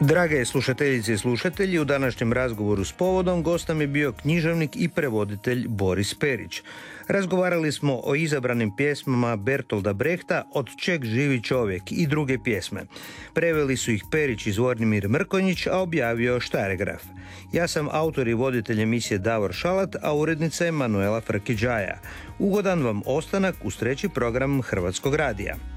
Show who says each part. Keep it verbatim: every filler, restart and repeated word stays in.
Speaker 1: Drage slušateljice i slušatelji, u današnjem razgovoru s povodom gost nam je bio književnik i prevoditelj Boris Perić. Razgovarali smo o izabranim pjesmama Bertolda Brehta Od čeg živi čovjek i druge pjesme. Preveli su ih Perić i Zvornimir Mrkonjić, a objavio Štaregraf. Ja sam autor i voditelj emisije Davor Šalat, a urednica je Manuela Frkidžaja. Ugodan vam ostanak uz treći program Hrvatskog radija.